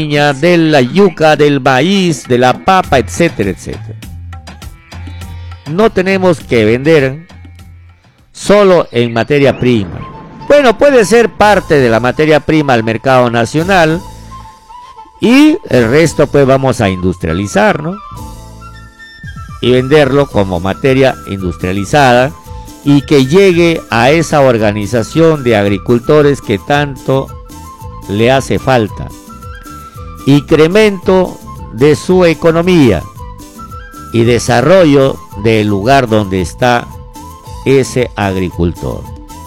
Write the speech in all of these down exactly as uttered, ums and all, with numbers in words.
de la yuca, del maíz, de la papa, etcétera, etcétera. No tenemos que vender solo en materia prima. Bueno, puede ser parte de la materia prima al mercado nacional y el resto pues vamos a industrializar, ¿no? Y venderlo como materia industrializada y que llegue a esa organización de agricultores que tanto le hace falta. Incremento de su economía y desarrollo del lugar donde está ese agricultor.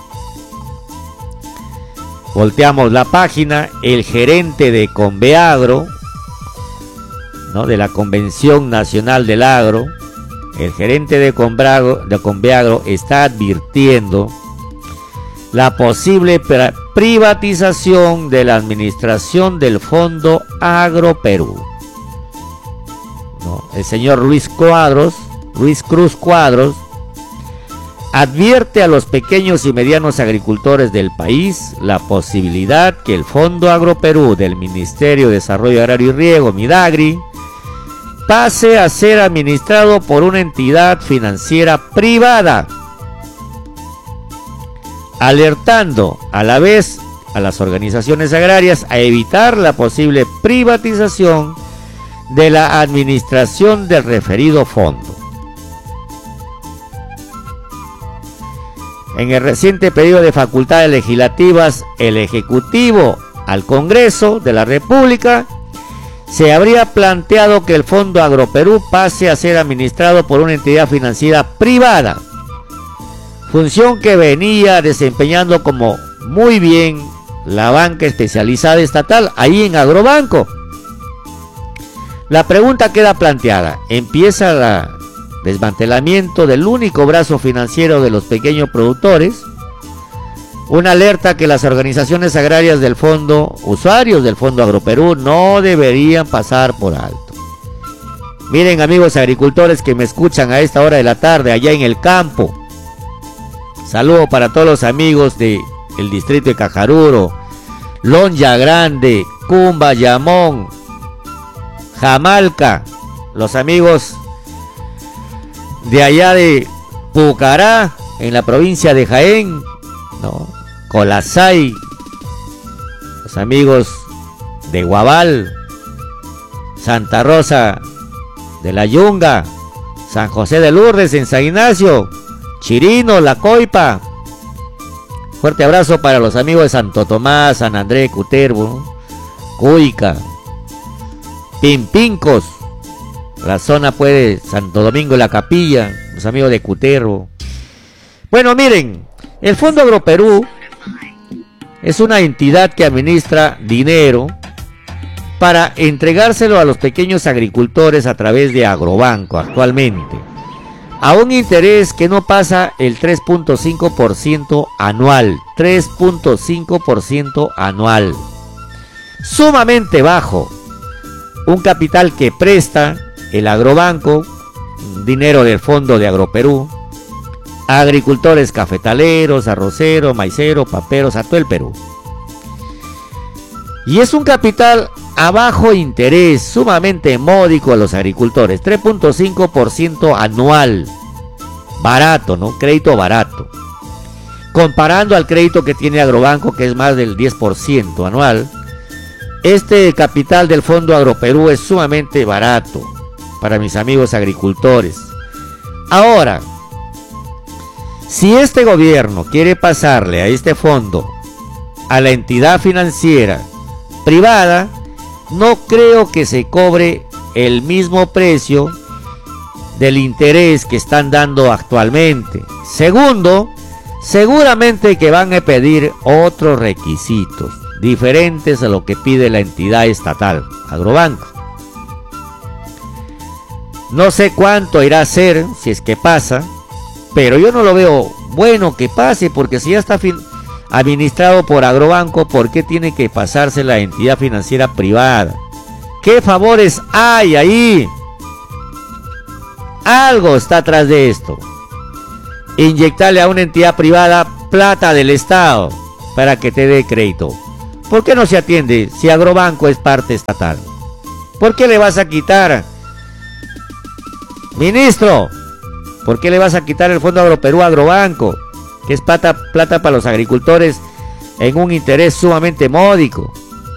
Volteamos la página, el gerente de Conveagro, ¿no?, de la Convención Nacional del Agro, el gerente de Conveagro, de Conveagro está advirtiendo la posible privatización de la administración del Fondo Agroperú. ¿No? El señor Luis Cuadros, Luis Cruz Cuadros, advierte a los pequeños y medianos agricultores del país la posibilidad que el Fondo Agroperú del Ministerio de Desarrollo Agrario y Riego, Midagri, pase a ser administrado por una entidad financiera privada, alertando a la vez a las organizaciones agrarias a evitar la posible privatización de la administración del referido fondo. En el reciente pedido de facultades legislativas, el Ejecutivo al Congreso de la República se habría planteado que el Fondo Agroperú pase a ser administrado por una entidad financiera privada, función que venía desempeñando como muy bien la banca especializada estatal ahí en Agrobanco. La pregunta queda planteada: ¿empieza el desmantelamiento del único brazo financiero de los pequeños productores? Una alerta que las organizaciones agrarias del fondo, usuarios del Fondo Agroperú, no deberían pasar por alto. Miren, amigos agricultores que me escuchan a esta hora de la tarde allá en el campo, saludo para todos los amigos del distrito de Cajaruro, Lonja Grande, Cumba, Yamón, Jamalca, los amigos de allá de Pucará, en la provincia de Jaén, ¿no?, Colasay, los amigos de Guabal, Santa Rosa de la Yunga, San José de Lourdes en San Ignacio, Chirino, La Coipa. Fuerte abrazo para los amigos de Santo Tomás, San Andrés, Cutervo, Cuica, Pimpincos, la zona puede Santo Domingo, La Capilla, los amigos de Cutervo. Bueno, miren, el Fondo Agroperú es una entidad que administra dinero para entregárselo a los pequeños agricultores a través de Agrobanco actualmente, a un interés que no pasa el tres punto cinco por ciento anual, tres punto cinco por ciento anual, sumamente bajo. Un capital que presta el Agrobanco, dinero del Fondo de Agroperú, a agricultores cafetaleros, arroceros, maiceros, paperos, a todo el Perú. Y es un capital a bajo interés, sumamente módico a los agricultores, tres punto cinco por ciento anual. Barato, ¿no? Crédito barato. Comparando al crédito que tiene Agrobanco, que es más del diez por ciento anual, este capital del Fondo Agroperú es sumamente barato para mis amigos agricultores. Ahora, si este gobierno quiere pasarle a este fondo a la entidad financiera privada, no creo que se cobre el mismo precio del interés que están dando actualmente. Segundo, seguramente que van a pedir otros requisitos diferentes a lo que pide la entidad estatal, Agrobanco. No sé cuánto irá a ser si es que pasa, pero yo no lo veo bueno que pase, porque si ya está fin administrado por Agrobanco, ¿por qué tiene que pasarse la entidad financiera privada? ¿Qué favores hay ahí? Algo está atrás de esto. Inyectarle a una entidad privada plata del Estado para que te dé crédito. ¿Por qué no se atiende si Agrobanco es parte estatal? ¿Por qué le vas a quitar, ministro? ¿Por qué le vas a quitar el Fondo Agroperú a Agrobanco, que es plata, plata para los agricultores en un interés sumamente módico?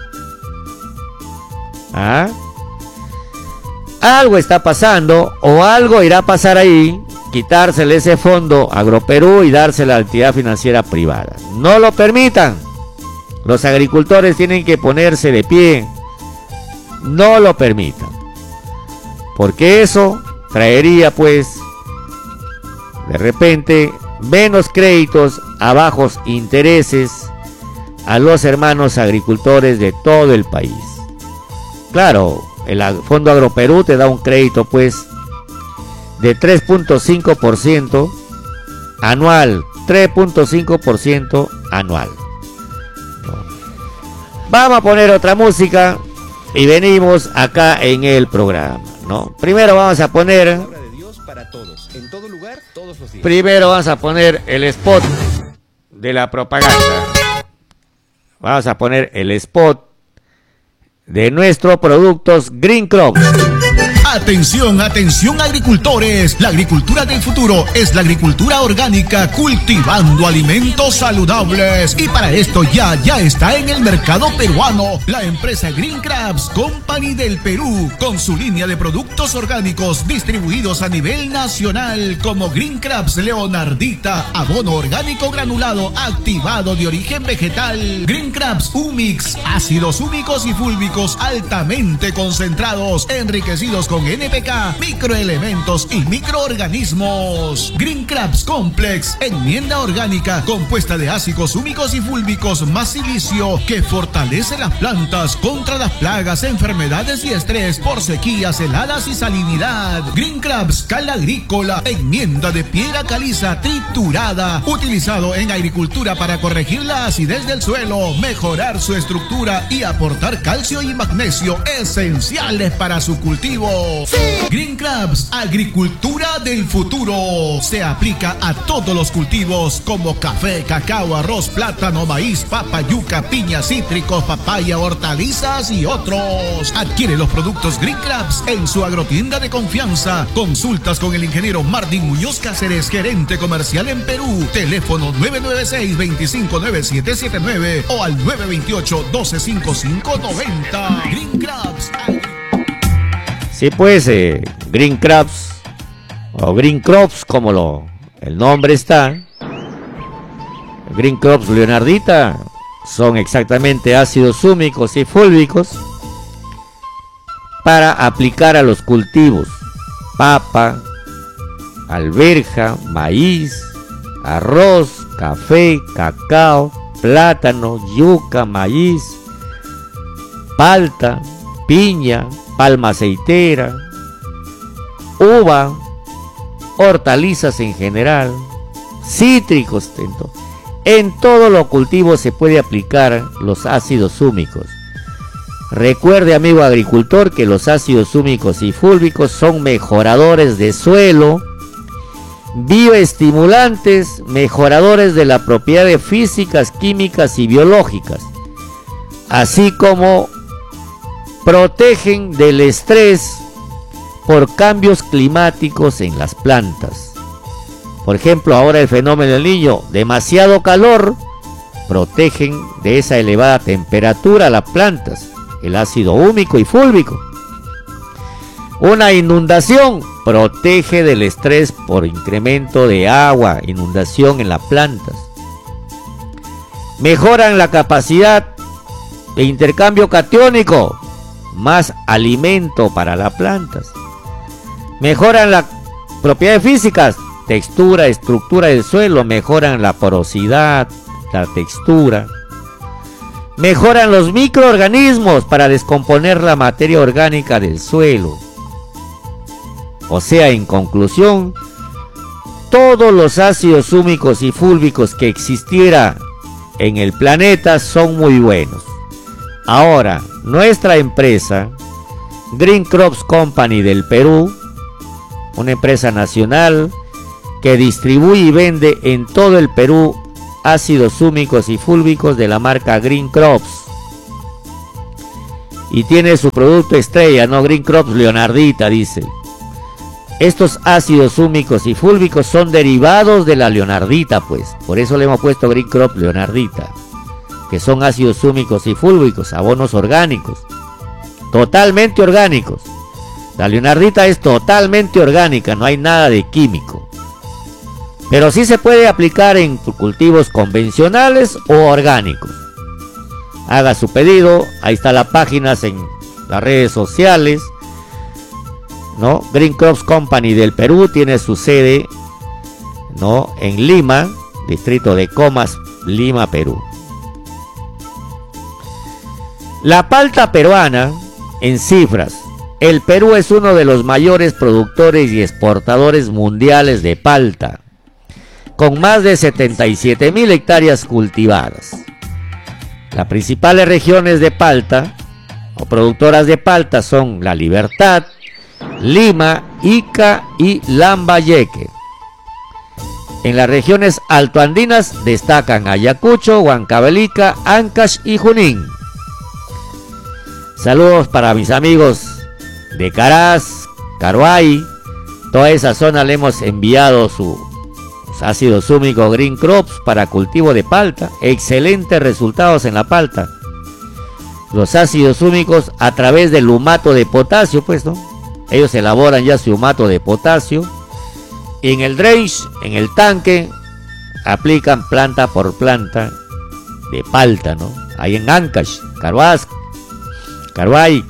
¿Ah? Algo está pasando o algo irá a pasar ahí, quitársele ese Fondo Agroperú y dársela a la entidad financiera privada. No lo permitan. Los agricultores tienen que ponerse de pie. No lo permitan. Porque eso traería pues de repente menos créditos a bajos intereses a los hermanos agricultores de todo el país. Claro, el Fondo Agroperú te da un crédito pues de tres punto cinco por ciento anual, tres punto cinco por ciento anual. Vamos a poner otra música y venimos acá en el programa, ¿no? Primero vamos a poner Primero vamos a poner el spot de la propaganda. Vamos a poner el spot de nuestros productos Green Crops. Atención, atención agricultores, la agricultura del futuro es la agricultura orgánica cultivando alimentos saludables y para esto ya, ya está en el mercado peruano la empresa Green Crops Company del Perú con su línea de productos orgánicos distribuidos a nivel nacional como Green Crops Leonardita, abono orgánico granulado activado de origen vegetal, Green Crops Humix, ácidos húmicos y fúlbicos altamente concentrados, enriquecidos con N P K, microelementos y microorganismos. Green Crops Complex, enmienda orgánica compuesta de ácidos húmicos y fúlbicos más silicio que fortalece las plantas contra las plagas, enfermedades y estrés por sequías, heladas y salinidad. Green Crops Cal Agrícola, enmienda de piedra caliza triturada, utilizado en agricultura para corregir la acidez del suelo, mejorar su estructura y aportar calcio y magnesio esenciales para su cultivo. Sí. Green Crops, agricultura del futuro. Se aplica a todos los cultivos como café, cacao, arroz, plátano, maíz, papa, yuca, piña, cítricos, papaya, hortalizas y otros. Adquiere los productos Green Crops en su agrotienda de confianza. Consultas con el ingeniero Martín Muñoz Cáceres, gerente comercial en Perú. Teléfono nueve nueve seis, dos cinco nueve siete siete nueve o al nueve dos ocho, uno dos cinco cinco nueve cero. Green Crops. Sí, pues, eh, Green Crops, o Green Crops, como lo, el nombre está, Green Crops Leonardita, son exactamente ácidos húmicos y fúlbicos para aplicar a los cultivos, papa, alberja, maíz, arroz, café, cacao, plátano, yuca, maíz, palta, piña, palma aceitera, uva, hortalizas en general, cítricos. En todos los cultivos se puede aplicar los ácidos húmicos. Recuerde, amigo agricultor, que los ácidos húmicos y fúlbicos son mejoradores de suelo, bioestimulantes, mejoradores de las propiedades físicas, químicas y biológicas, así como protegen del estrés por cambios climáticos en las plantas. Por ejemplo, ahora el fenómeno del Niño, demasiado calor, protegen de esa elevada temperatura las plantas, el ácido húmico y fúlbico. Una inundación protege del estrés por incremento de agua, inundación en las plantas. Mejoran la capacidad de intercambio catiónico, más alimento para las plantas. Mejoran las propiedades físicas, textura, estructura del suelo, mejoran la porosidad, la textura. Mejoran los microorganismos para descomponer la materia orgánica del suelo. O sea, en conclusión, todos los ácidos húmicos y fúlbicos que existiera en el planeta son muy buenos. Ahora, nuestra empresa, Green Crops Company del Perú, una empresa nacional que distribuye y vende en todo el Perú ácidos húmicos y fúlbicos de la marca Green Crops. y tiene su producto estrella, ¿no? Green Crops Leonardita, dice. Estos ácidos húmicos y fúlvicos son derivados de la leonardita, pues. Por eso le hemos puesto Green Crops Leonardita, que son ácidos húmicos y fúlvicos, abonos orgánicos, totalmente orgánicos. La leonardita es totalmente orgánica, no hay nada de químico. Pero sí se puede aplicar en cultivos convencionales o orgánicos. Haga su pedido, ahí está la página en las redes sociales, ¿no? Green Crops Company del Perú tiene su sede, ¿no? En Lima, distrito de Comas, Lima, Perú. La palta peruana, en cifras, el Perú es uno de los mayores productores y exportadores mundiales de palta, con más de setenta y siete mil hectáreas cultivadas. Las principales regiones de palta o productoras de palta son La Libertad, Lima, Ica y Lambayeque. En las regiones altoandinas destacan Ayacucho, Huancavelica, Ancash y Junín. Saludos para mis amigos de Caraz, Caruay, toda esa zona le hemos enviado sus ácidos húmicos Green Crops para cultivo de palta. Excelentes resultados en la palta. Los ácidos húmicos a través del humato de potasio, pues, ¿no? Ellos elaboran ya su humato de potasio. Y en el drench, en el tanque, aplican planta por planta de palta, ¿no? Ahí en Ancash, Caruay, Caruay.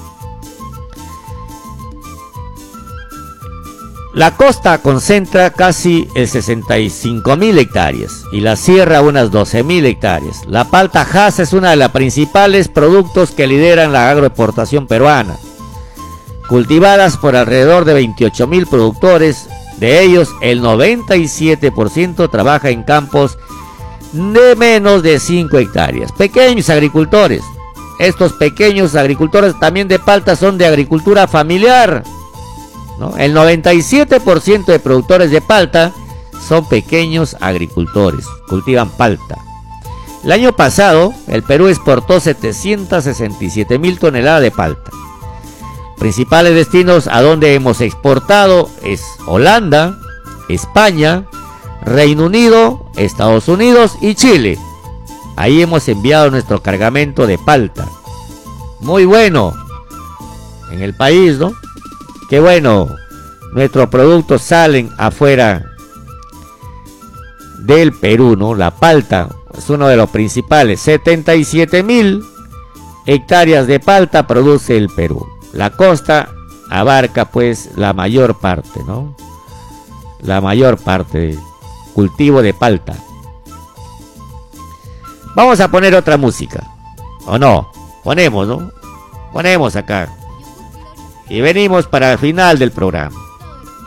La costa concentra casi el sesenta y cinco mil hectáreas y la sierra unas doce mil hectáreas. La palta Hass es una de las principales productos que lideran la agroexportación peruana, cultivadas por alrededor de veintiocho mil productores. De ellos, el noventa y siete por ciento trabaja en campos de menos de cinco hectáreas. Pequeños agricultores. Estos pequeños agricultores también de palta son de agricultura familiar, ¿no? El noventa y siete por ciento de productores de palta son pequeños agricultores, cultivan palta. El año pasado, el Perú exportó setecientas sesenta y siete mil toneladas de palta. Principales destinos a donde hemos exportado es Holanda, España, Reino Unido, Estados Unidos y Chile. Ahí hemos enviado nuestro cargamento de palta. Muy bueno en el país, ¿no? Qué bueno, nuestros productos salen afuera del Perú, ¿no? La palta es uno de los principales. setenta y siete mil hectáreas de palta produce el Perú. La costa abarca pues la mayor parte, ¿no? La mayor parte del cultivo de palta. Vamos a poner otra música, ¿o no? Ponemos, ¿no? Ponemos acá. Y venimos para el final del programa.